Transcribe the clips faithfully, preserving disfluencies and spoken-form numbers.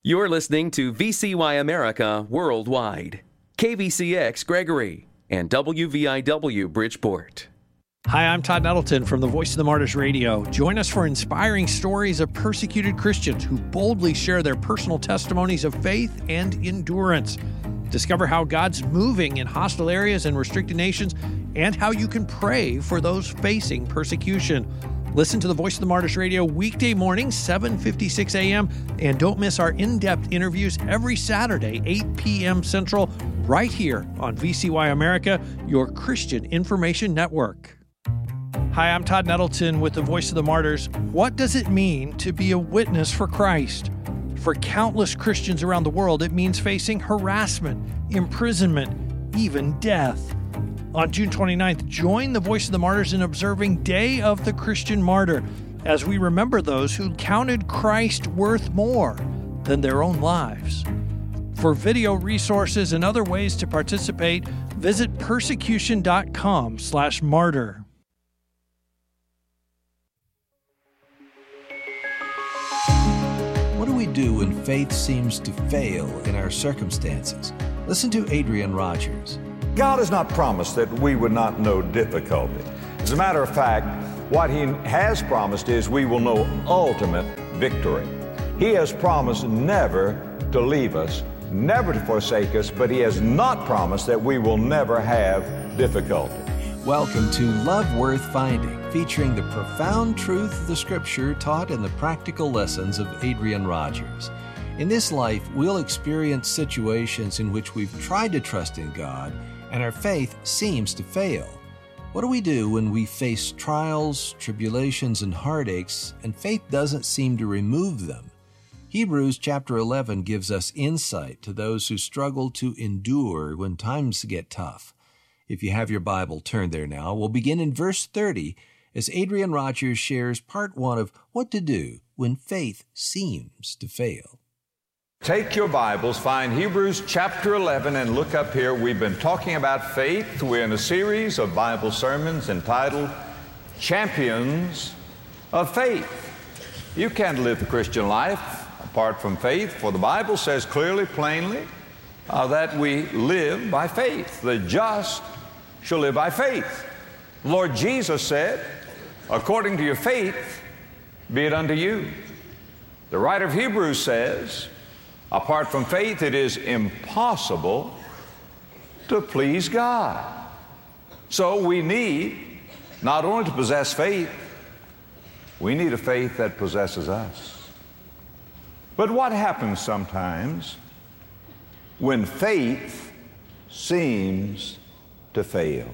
You're listening to V C Y America Worldwide, K V C X Gregory, and W V I W Bridgeport. Hi, I'm Todd Nettleton from the Voice of the Martyrs Radio. Join us for inspiring stories of persecuted Christians who boldly share their personal testimonies of faith and endurance. Discover how God's moving in hostile areas and restricted nations, and how you can pray for those facing persecution. Listen to the Voice of the Martyrs Radio weekday mornings, seven fifty-six a.m., and don't miss our in-depth interviews every Saturday, eight p.m. Central, right here on V C Y America, your Christian information network. Hi, I'm Todd Nettleton with the Voice of the Martyrs. What does it mean to be a witness for Christ? For countless Christians around the world, it means facing harassment, imprisonment, even death. On June twenty-ninth, join the Voice of the Martyrs in observing Day of the Christian Martyr as we remember those who counted Christ worth more than their own lives. For video resources and other ways to participate, visit persecution.com slash martyr. What do we do when faith seems to fail in our circumstances? Listen to Adrian Rogers. God has not promised that we would not know difficulty. As a matter of fact, what He has promised is we will know ultimate victory. He has promised never to leave us, never to forsake us, but He has not promised that we will never have difficulty. Welcome to Love Worth Finding, featuring the profound truth of the Scripture taught in the practical lessons of Adrian Rogers. In this life, we'll experience situations in which we've tried to trust in God, and our faith seems to fail. What do we do when we face trials, tribulations, and heartaches, and faith doesn't seem to remove them? Hebrews chapter eleven gives us insight to those who struggle to endure when times get tough. If you have your Bible, turn there now. We'll begin in verse thirty as Adrian Rogers shares part one of what to do when faith seems to fail. Take your Bibles, find Hebrews chapter eleven, and look up here. We've been talking about faith. We're in a series of Bible sermons entitled Champions of Faith. You can't live the Christian life apart from faith, for the Bible says clearly, plainly, uh, that we live by faith. The just shall live by faith. The Lord Jesus said, according to your faith, be it unto you. The writer of Hebrews says, apart from faith, it is impossible to please God. So we need not only to possess faith, we need a faith that possesses us. But what happens sometimes when faith seems to fail?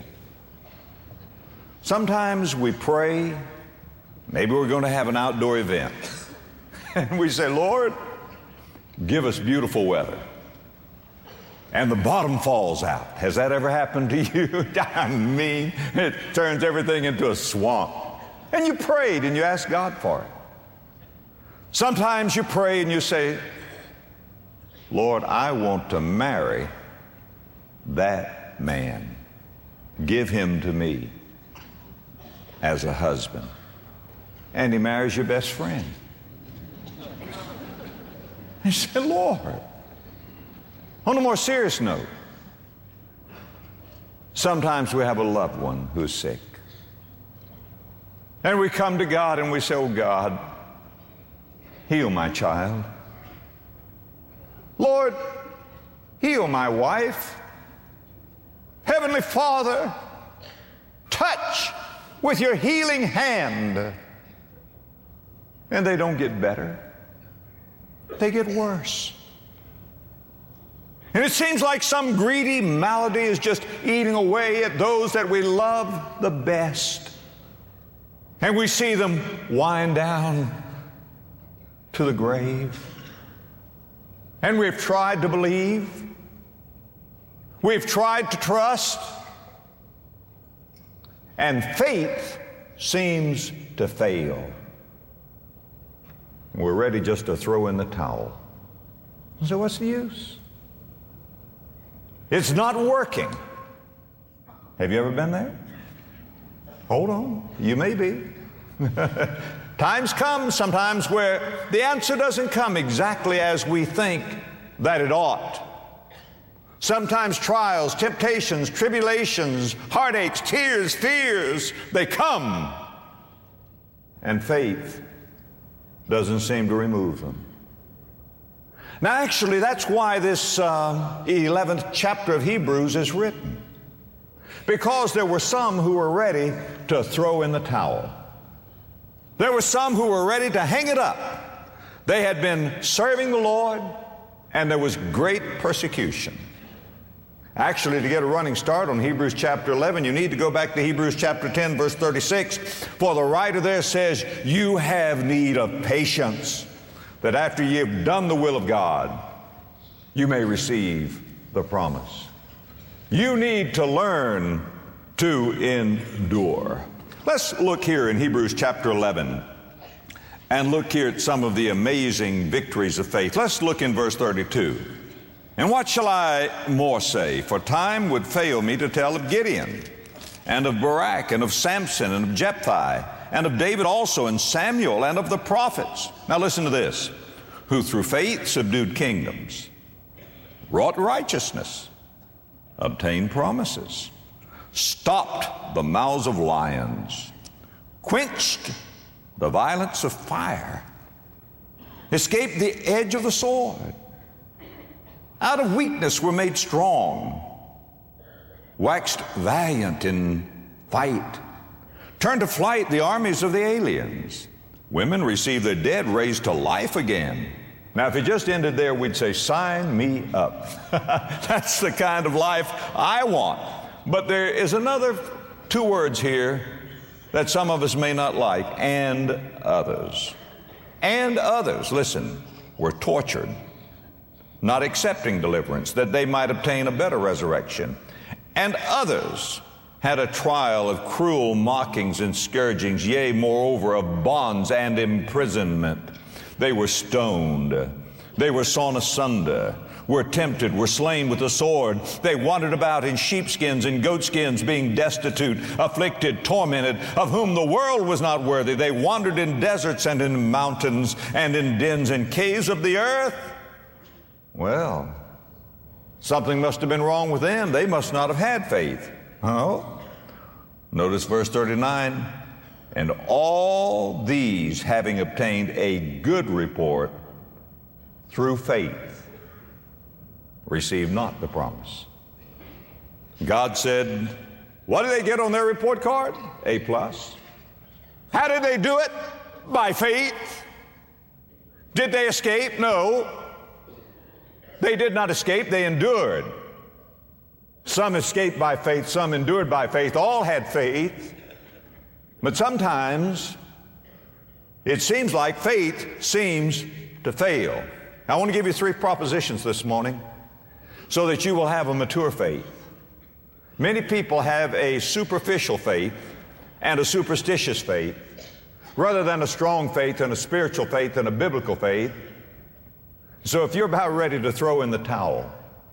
Sometimes we pray, maybe we're going to have an outdoor event, and we say, Lord, give us beautiful weather. And the bottom falls out. Has that ever happened to you? I mean, it turns everything into a swamp. And you prayed and you asked God for it. Sometimes you pray and you say, Lord, I want to marry that man. Give him to me as a husband. And he marries your best friend. You say, Lord. On a more serious note, sometimes we have a loved one who's sick. And we come to God and we say, oh God, heal my child. Lord, heal my wife. Heavenly Father, touch with your healing hand. And they don't get better. They get worse. And it seems like some greedy malady is just eating away at those that we love the best. And we see them wind down to the grave. And we've tried to believe. We've tried to trust. And faith seems to fail. We're ready just to throw in the towel. So what's the use? It's not working. Have you ever been there? Hold on. You may be. Times come sometimes where the answer doesn't come exactly as we think that it ought. Sometimes trials, temptations, tribulations, heartaches, tears, fears, they come, and faith doesn't seem to remove them. Now, actually, that's why this uh, eleventh chapter of Hebrews is written. Because there were some who were ready to throw in the towel. There were some who were ready to hang it up. They had been serving the Lord, and there was great persecution. Actually, to get a running start on Hebrews chapter eleven, you need to go back to Hebrews chapter ten, verse thirty-six. For the writer there says, you have need of patience, that after you've done the will of God, you may receive the promise. You need to learn to endure. Let's look here in Hebrews chapter eleven and look here at some of the amazing victories of faith. Let's look in verse thirty-two. And what shall I more say? For time would fail me to tell of Gideon, and of Barak, and of Samson, and of Jephthah, and of David also, and Samuel, and of the prophets. Now listen to this. Who through faith subdued kingdoms, wrought righteousness, obtained promises, stopped the mouths of lions, quenched the violence of fire, escaped the edge of the sword, out of weakness were made strong, waxed valiant in fight, turned to flight the armies of the aliens. Women received their dead raised to life again. Now, if it just ended there, we'd say, sign me up. That's the kind of life I want. But there is another two words here that some of us may not like, and others. And others, listen, were tortured, not accepting deliverance, that they might obtain a better resurrection. And others had a trial of cruel mockings and scourgings, yea, moreover, of bonds and imprisonment. They were stoned, they were sawn asunder, were tempted, were slain with the sword. They wandered about in sheepskins and goatskins, being destitute, afflicted, tormented, of whom the world was not worthy. They wandered in deserts and in mountains and in dens and caves of the earth. Well, something must have been wrong with them. They must not have had faith. Oh, notice verse thirty-nine. And all these, having obtained a good report through faith, received not the promise. God said, what did they get on their report card? A plus. How did they do it? By faith. Did they escape? No. They did not escape, they endured. Some escaped by faith, some endured by faith. All had faith. But sometimes it seems like faith seems to fail. I want to give you three propositions this morning so that you will have a mature faith. Many people have a superficial faith and a superstitious faith rather than a strong faith and a spiritual faith and a biblical faith. So if you're about ready to throw in the towel,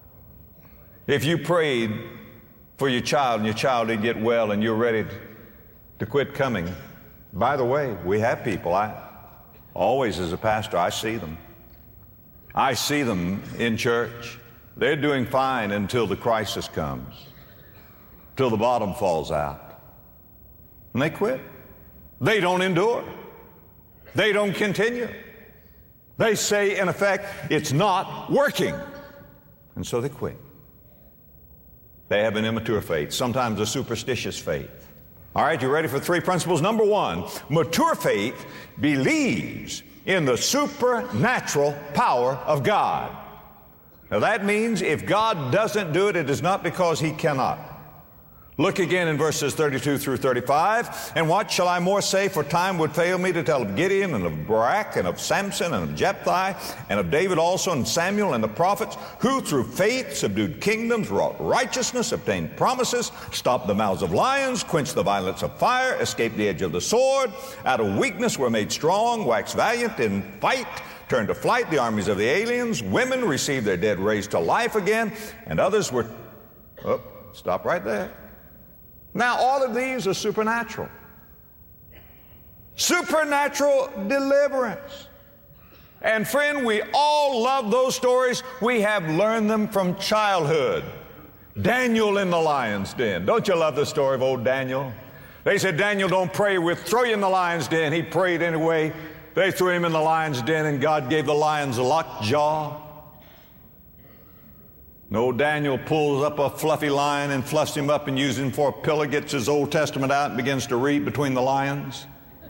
if you prayed for your child and your child didn't get well and you're ready to quit coming, by the way, we have people, I always as a pastor, I see them. I see them in church. They're doing fine until the crisis comes, till the bottom falls out. And they quit. They don't endure. They don't continue. They say, in effect, it's not working. And so they quit. They have an immature faith, sometimes a superstitious faith. All right, you ready for three principles? Number one, mature faith believes in the supernatural power of God. Now that means if God doesn't do it, it is not because He cannot. Look again in verses thirty-two through thirty-five. And what shall I more say? For time would fail me to tell of Gideon and of Barak and of Samson and of Jephthah and of David also and Samuel and the prophets, who through faith subdued kingdoms, wrought righteousness, obtained promises, stopped the mouths of lions, quenched the violence of fire, escaped the edge of the sword, out of weakness were made strong, waxed valiant in fight, turned to flight the armies of the aliens. Women received their dead raised to life again, and others were... Oh, stop right there. Now, all of these are supernatural. Supernatural deliverance. And friend, we all love those stories. We have learned them from childhood. Daniel in the lion's den. Don't you love the story of old Daniel? They said, Daniel, don't pray. We'll throw you in the lion's den. He prayed anyway. They threw him in the lion's den, and God gave the lions a locked jaw. And old Daniel pulls up a fluffy lion and fluffs him up and uses him for a pillow, gets his Old Testament out and begins to read between the lions.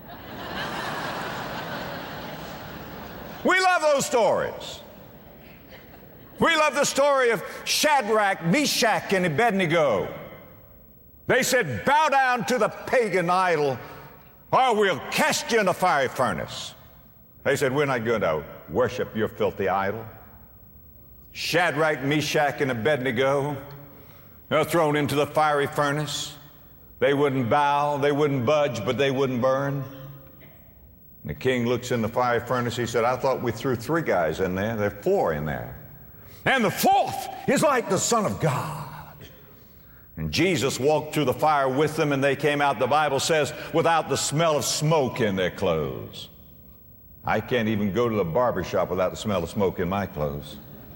We love those stories. We love the story of Shadrach, Meshach, and Abednego. They said, bow down to the pagan idol, or we'll cast you in the fiery furnace. They said, we're not going to worship your filthy idol. Shadrach, Meshach, and Abednego are thrown into the fiery furnace. They wouldn't bow, they wouldn't budge, but they wouldn't burn. And the king looks in the fiery furnace. He said, I thought we threw three guys in there. There are four in there. And the fourth is like the Son of God. And Jesus walked through the fire with them, and they came out, the Bible says, without the smell of smoke in their clothes. I can't even go to the barber shop without the smell of smoke in my clothes.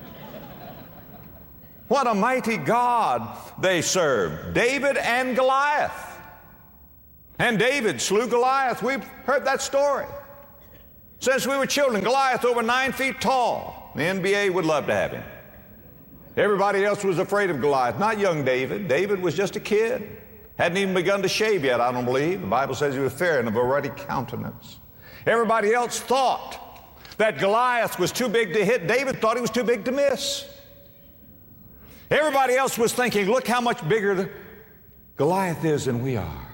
What a mighty God they served. David and Goliath. And David slew Goliath. We've heard that story. Since we were children, Goliath over nine feet tall. The N B A would love to have him. Everybody else was afraid of Goliath, not young David. David was just a kid. Hadn't even begun to shave yet, I don't believe. The Bible says he was fair and of a ruddy countenance. Everybody else thought that Goliath was too big to hit. David thought he was too big to miss. Everybody else was thinking, look how much bigger Goliath is than we are.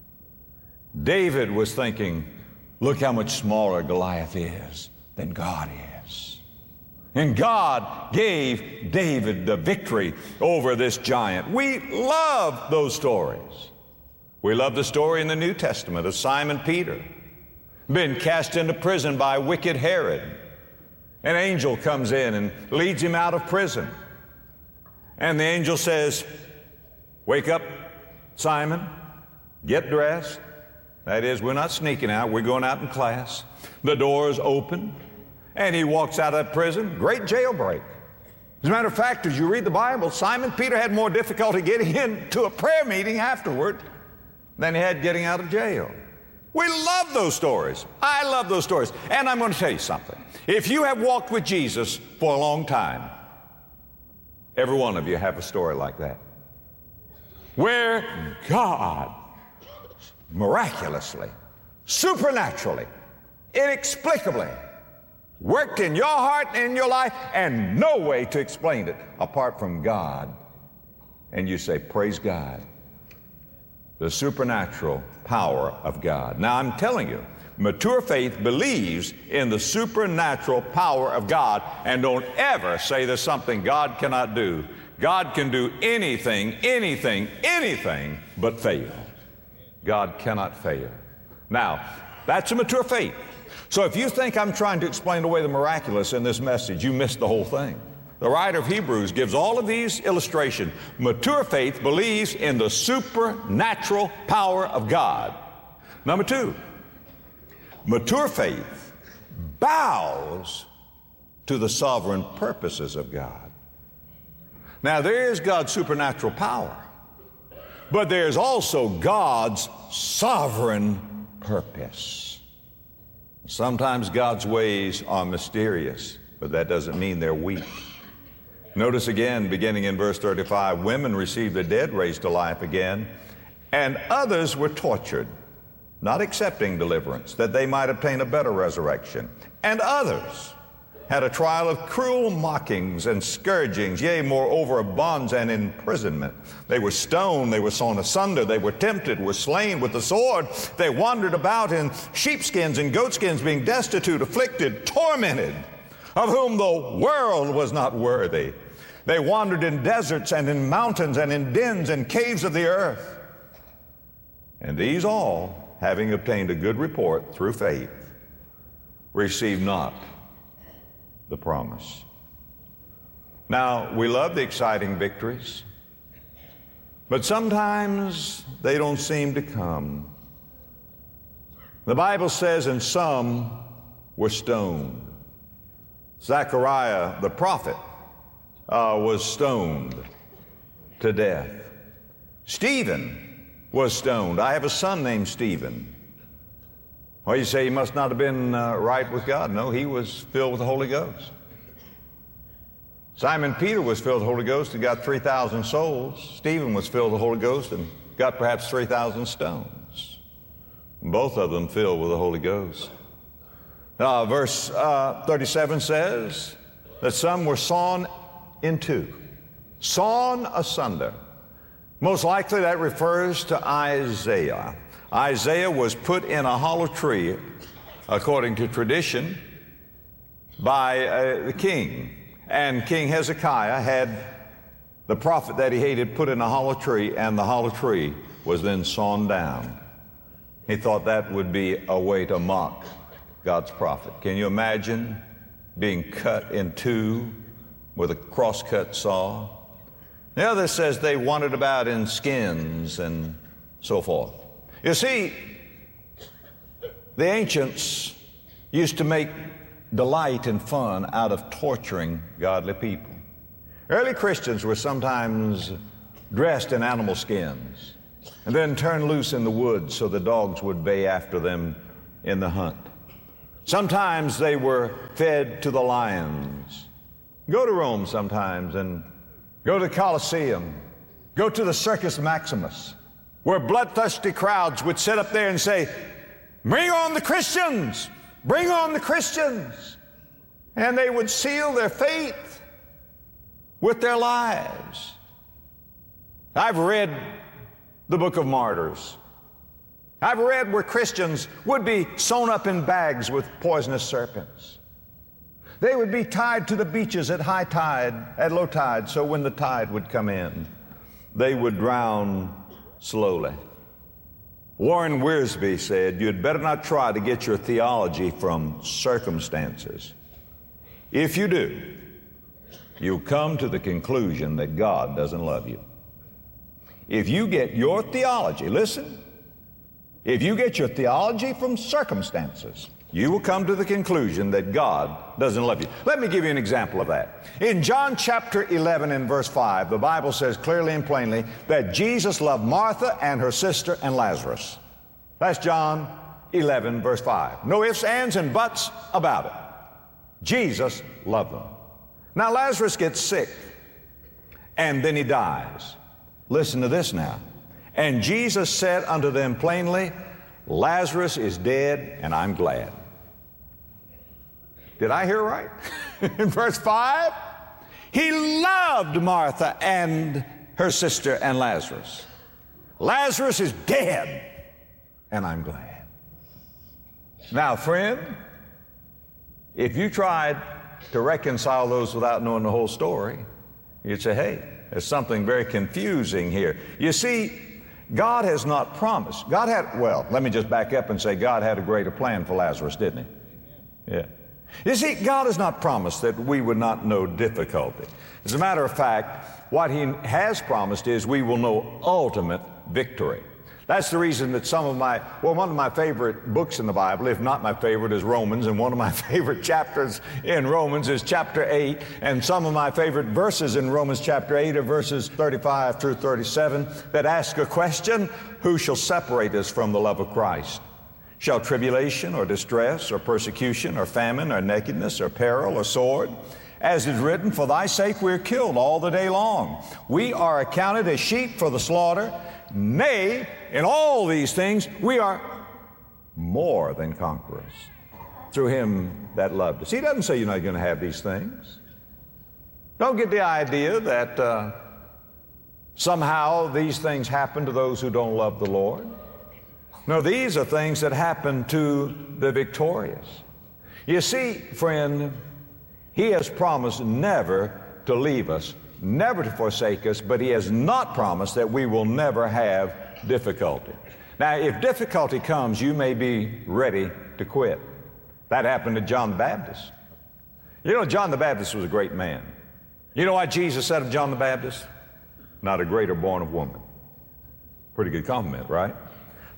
David was thinking, look how much smaller Goliath is than God is. And God gave David the victory over this giant. We love those stories. We love the story in the New Testament of Simon Peter, been cast into prison by wicked Herod. An angel comes in and leads him out of prison. And the angel says, wake up, Simon, get dressed. That is, we're not sneaking out, we're going out in class. The doors open, and he walks out of prison. Great jailbreak. As a matter of fact, as you read the Bible, Simon Peter had more difficulty getting into a prayer meeting afterward than he had getting out of jail. We love those stories. I love those stories. And I'm going to tell you something. If you have walked with Jesus for a long time, every one of you have a story like that, where God miraculously, supernaturally, inexplicably worked in your heart and in your life, and no way to explain it apart from God. And you say, praise God, the supernatural power of God. Now I'm telling you, mature faith believes in the supernatural power of God, and don't ever say there's something God cannot do. God can do anything, anything, anything but fail. God cannot fail. Now, that's a mature faith. So if you think I'm trying to explain away the miraculous in this message, you missed the whole thing. The writer of Hebrews gives all of these illustrations. Mature faith believes in the supernatural power of God. Number two, mature faith bows to the sovereign purposes of God. Now, there is God's supernatural power, but there's also God's sovereign purpose. Sometimes God's ways are mysterious, but that doesn't mean they're weak. Notice again, beginning in verse thirty-five, women received the dead raised to life again, and others were tortured, not accepting deliverance, that they might obtain a better resurrection. And others had a trial of cruel mockings and scourgings, yea, moreover, of bonds and imprisonment. They were stoned, they were sawn asunder, they were tempted, were slain with the sword. They wandered about in sheepskins and goatskins, being destitute, afflicted, tormented, of whom the world was not worthy. They wandered in deserts and in mountains and in dens and caves of the earth. And these all, having obtained a good report through faith, received not the promise. Now, we love the exciting victories, but sometimes they don't seem to come. The Bible says, and some were stoned. Zechariah the prophet uh, was stoned to death. Stephen was stoned. I have a son named Stephen. Well, you say he must not have been uh, right with God. No, he was filled with the Holy Ghost. Simon Peter was filled with the Holy Ghost and got three thousand souls. Stephen was filled with the Holy Ghost and got perhaps three thousand stones. Both of them filled with the Holy Ghost. Uh, verse uh, thirty-seven says that some were sawn in two, sawn asunder. Most likely that refers to Isaiah. Isaiah was put in a hollow tree, according to tradition, by uh, the king. And King Hezekiah had the prophet that he hated put in a hollow tree, and the hollow tree was then sawn down. He thought that would be a way to mock God's prophet. Can you imagine being cut in two with a cross-cut saw? The other says they wandered about in skins and so forth. You see, the ancients used to make delight and fun out of torturing godly people. Early Christians were sometimes dressed in animal skins and then turned loose in the woods so the dogs would bay after them in the hunt. Sometimes they were fed to the lions. Go to Rome sometimes and go to the Colosseum. Go to the Circus Maximus, where bloodthirsty crowds would sit up there and say, "Bring on the Christians! Bring on the Christians!" And they would seal their faith with their lives. I've read the Book of Martyrs. I've read where Christians would be sewn up in bags with poisonous serpents. They would be tied to the beaches at high tide, at low tide, so when the tide would come in, they would drown slowly. Warren Wiersbe said, "You'd better not try to get your theology from circumstances. If you do, you'll come to the conclusion that God doesn't love you. If you get your theology, listen, if you get your theology from circumstances, you will come to the conclusion that God doesn't love you." Let me give you an example of that. In John chapter eleven and verse five, the Bible says clearly and plainly that Jesus loved Martha and her sister and Lazarus. That's John eleven verse five. No ifs, ands, and buts about it. Jesus loved them. Now Lazarus gets sick and then he dies. Listen to this now. And Jesus said unto them plainly, "Lazarus is dead, and I'm glad." Did I hear right? In verse five, he loved Martha and her sister and Lazarus. Lazarus is dead, and I'm glad. Now, friend, if you tried to reconcile those without knowing the whole story, you'd say, hey, there's something very confusing here. You see, God has not promised. God had, well, let me just back up and say God had a greater plan for Lazarus, didn't he? Yeah. You see, God has not promised that we would not know difficulty. As a matter of fact, what he has promised is we will know ultimate victory. That's the reason that some of my, well, one of my favorite books in the Bible, if not my favorite, is Romans, and one of my favorite chapters in Romans is chapter eight, and some of my favorite verses in Romans chapter eight are verses thirty-five through thirty-seven that ask a question: who shall separate us from the love of Christ? Shall tribulation or distress or persecution or famine or nakedness or peril or sword? As is written, for thy sake we are killed all the day long. We are accounted as sheep for the slaughter. Nay, in all these things we are more than conquerors through him that loved us. He doesn't say you're not going to have these things. Don't get the idea that uh, somehow these things happen to those who don't love the Lord. No, these are things that happen to the victorious. You see, friend, he has promised never to leave us, never to forsake us, but he has not promised that we will never have difficulty. Now, if difficulty comes, you may be ready to quit. That happened to John the Baptist. You know, John the Baptist was a great man. You know what Jesus said of John the Baptist? Not a greater born of woman. Pretty good compliment, right?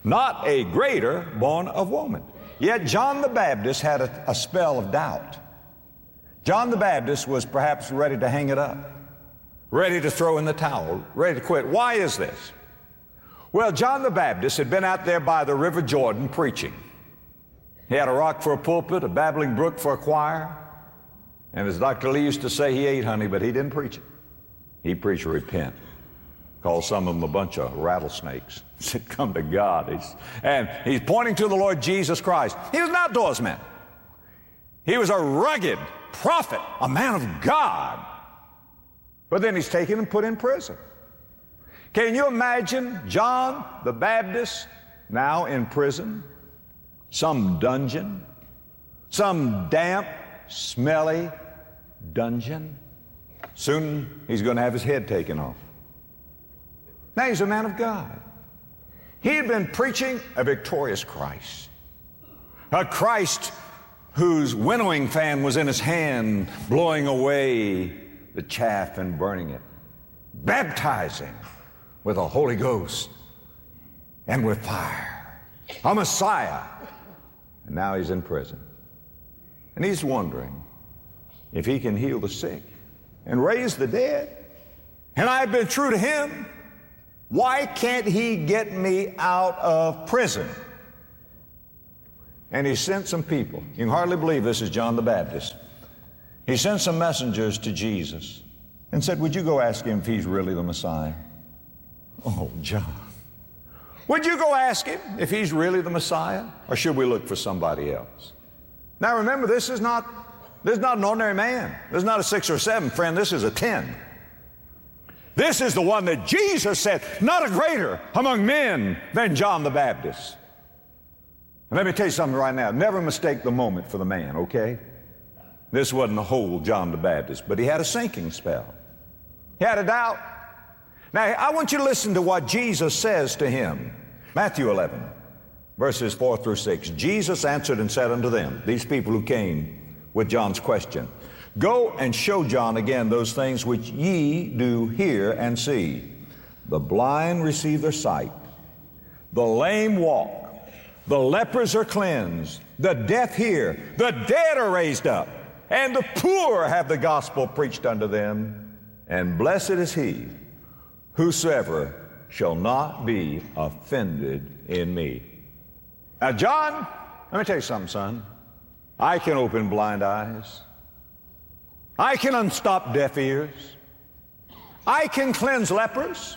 not a greater born of woman. Yet John the Baptist had a, a spell of doubt. John the Baptist was perhaps ready to hang it up, ready to throw in the towel, ready to quit. Why is this? Well, John the Baptist had been out there by the River Jordan preaching. He had a rock for a pulpit, a babbling brook for a choir, and as Doctor Lee used to say, he ate honey, but he didn't preach it. He preached repent. Called some of them a bunch of rattlesnakes. He said, come to God. He's, and he's pointing to the Lord Jesus Christ. He was an outdoorsman. He was a rugged prophet, a man of God. But then he's taken and put in prison. Can you imagine John the Baptist now in prison? Some dungeon, some damp, smelly dungeon. Soon he's going to have his head taken off. Now he's a man of God. He had been preaching a victorious Christ, a Christ whose winnowing fan was in his hand, blowing away the chaff and burning it, baptizing with the Holy Ghost and with fire, a Messiah. And now he's in prison. And he's wondering if he can heal the sick and raise the dead. And I've been true to him. Why can't he get me out of prison? And he sent some people. You can hardly believe this is John the Baptist. He sent some messengers to Jesus and said, would you go ask him if he's really the Messiah? Oh, John. Would you go ask him if he's really the Messiah? Or should we look for somebody else? Now remember, this is not, this is not an ordinary man. This is not a six or seven, friend. This is a ten. This is the one that Jesus said, not a greater among men than John the Baptist. And let me tell you something right now. Never mistake the moment for the man, okay? This wasn't the whole John the Baptist, but he had a sinking spell. He had a doubt. Now, I want you to listen to what Jesus says to him. Matthew eleven, verses four through six. Jesus answered and said unto them, these people who came with John's question, go and show John again those things which ye do hear and see. The blind receive their sight, the lame walk, the lepers are cleansed, the deaf hear, the dead are raised up, and the poor have the gospel preached unto them. And blessed is he whosoever shall not be offended in me. Now, John, let me tell you something, son. I can open blind eyes. I can unstop deaf ears. I can cleanse lepers.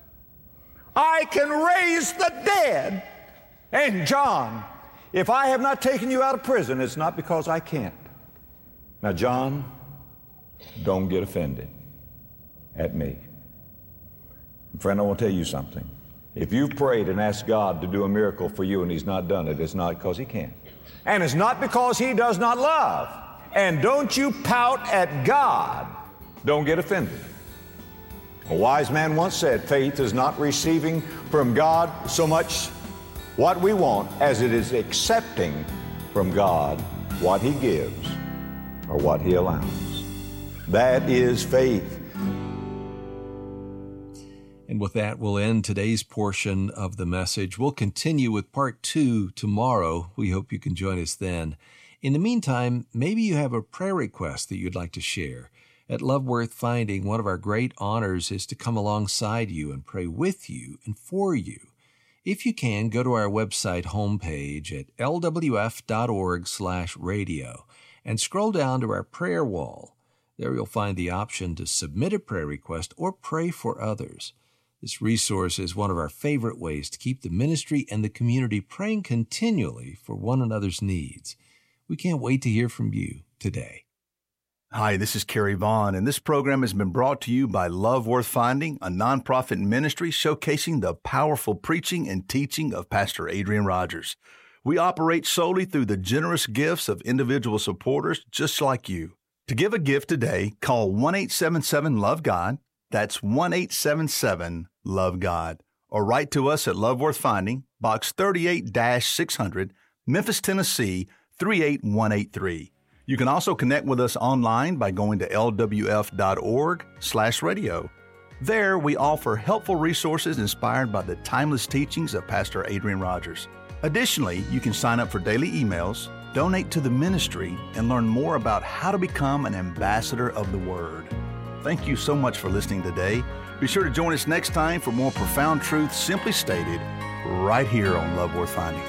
I can raise the dead. And John, if I have not taken you out of prison, it's not because I can't. Now, John, don't get offended at me. Friend, I want to tell you something. If you've prayed and asked God to do a miracle for you and he's not done it, it's not because he can't. And it's not because he does not love. And don't you pout at God. Don't get offended. A wise man once said, faith is not receiving from God so much what we want as it is accepting from God what he gives or what he allows. That is faith. And with that, we'll end today's portion of the message. We'll continue with part two tomorrow. We hope you can join us then. In the meantime, maybe you have a prayer request that you'd like to share. At Love Worth Finding, one of our great honors is to come alongside you and pray with you and for you. If you can, go to our website homepage at l w f dot org slash radio and scroll down to our prayer wall. There you'll find the option to submit a prayer request or pray for others. This resource is one of our favorite ways to keep the ministry and the community praying continually for one another's needs. We can't wait to hear from you today. Hi, this is Kerry Vaughn, and this program has been brought to you by Love Worth Finding, a nonprofit ministry showcasing the powerful preaching and teaching of Pastor Adrian Rogers. We operate solely through the generous gifts of individual supporters just like you. To give a gift today, call one eight seven seven love God. That's one eight seven seven love God. Or write to us at Love Worth Finding, Box thirty-eight six hundred, Memphis, Tennessee, three eight one eight three. You can also connect with us online by going to l w f dot org slash radio. There, we offer helpful resources inspired by the timeless teachings of Pastor Adrian Rogers. Additionally, you can sign up for daily emails, donate to the ministry, and learn more about how to become an ambassador of the Word. Thank you so much for listening today. Be sure to join us next time for more profound truth simply stated right here on Love Worth Finding.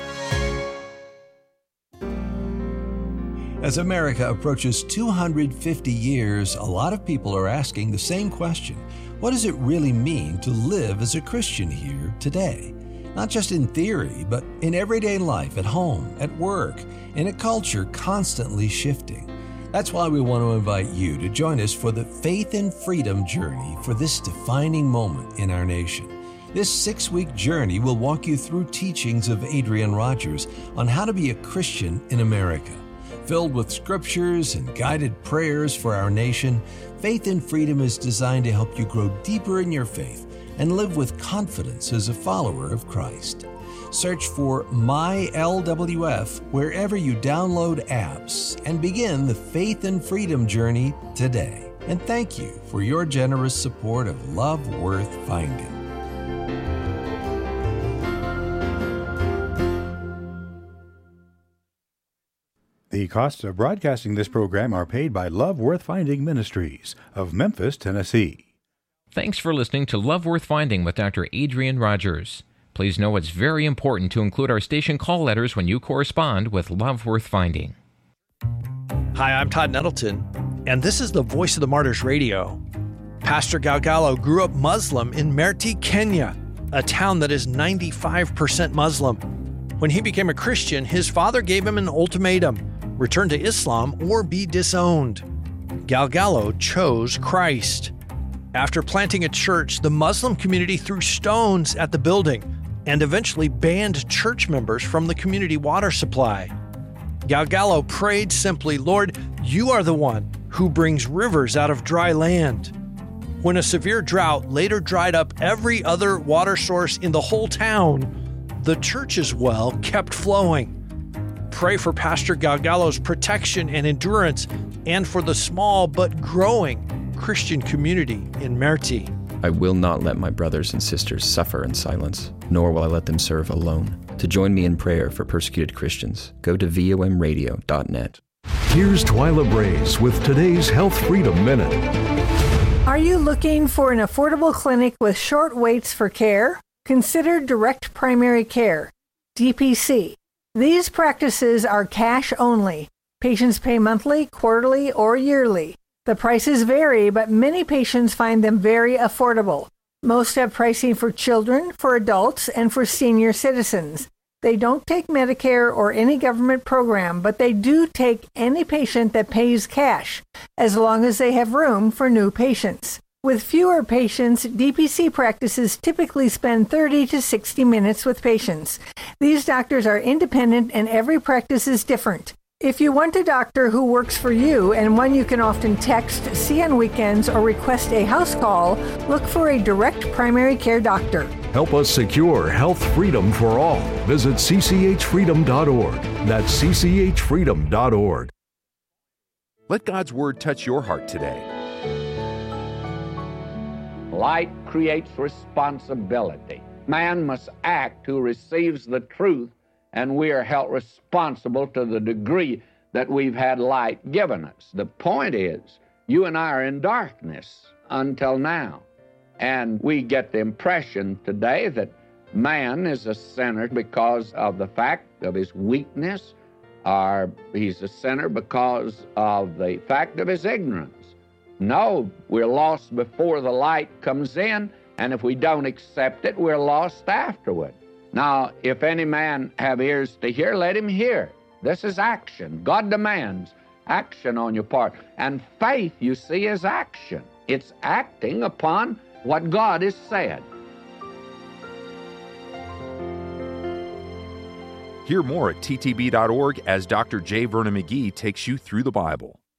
As America approaches two hundred fifty years, a lot of people are asking the same question. What does it really mean to live as a Christian here today? Not just in theory, but in everyday life, at home, at work, in a culture constantly shifting. That's why we want to invite you to join us for the Faith and Freedom journey for this defining moment in our nation. This six-week journey will walk you through teachings of Adrian Rogers on how to be a Christian in America. Filled with scriptures and guided prayers for our nation, Faith and Freedom is designed to help you grow deeper in your faith and live with confidence as a follower of Christ. Search for My L W F wherever you download apps and begin the Faith and Freedom journey today. And thank you for your generous support of Love Worth Finding. The costs of broadcasting this program are paid by Love Worth Finding Ministries of Memphis, Tennessee. Thanks for listening to Love Worth Finding with Doctor Adrian Rogers. Please know it's very important to include our station call letters when you correspond with Love Worth Finding. Hi, I'm Todd Nettleton, and this is the Voice of the Martyrs Radio. Pastor Galgalo grew up Muslim in Merti, Kenya, a town that is ninety-five percent Muslim. When he became a Christian, his father gave him an ultimatum: return to Islam or be disowned. Galgalo chose Christ. After planting a church, the Muslim community threw stones at the building and eventually banned church members from the community water supply. Galgalo prayed simply, "Lord, you are the one who brings rivers out of dry land." When a severe drought later dried up every other water source in the whole town, the church's well kept flowing. Pray for Pastor Galgalo's protection and endurance, and for the small but growing Christian community in Merti. I will not let my brothers and sisters suffer in silence, nor will I let them serve alone. To join me in prayer for persecuted Christians, go to V O M radio dot net. Here's Twyla Brace with today's Health Freedom Minute. Are you looking for an affordable clinic with short waits for care? Consider Direct Primary Care, D P C. These practices are cash only. Patients pay monthly, quarterly, or yearly. The prices vary, but many patients find them very affordable. Most have pricing for children, for adults, and for senior citizens. They don't take Medicare or any government program, but they do take any patient that pays cash, as long as they have room for new patients. With fewer patients, D P C practices typically spend thirty to sixty minutes with patients. These doctors are independent and every practice is different. If you want a doctor who works for you and one you can often text, see on weekends, or request a house call, look for a Direct Primary Care doctor. Help us secure health freedom for all. Visit c c h freedom dot org. That's c c h freedom dot org. Let God's Word touch your heart today. Light creates responsibility. Man must act who receives the truth, and we are held responsible to the degree that we've had light given us. The point is, you and I are in darkness until now. And we get the impression today that man is a sinner because of the fact of his weakness, or he's a sinner because of the fact of his ignorance. No, we're lost before the light comes in, and if we don't accept it, we're lost afterward. Now, if any man have ears to hear, let him hear. This is action. God demands action on your part. And faith, you see, is action. It's acting upon what God has said. Hear more at t t b dot org as Doctor J. Vernon McGee takes you through the Bible.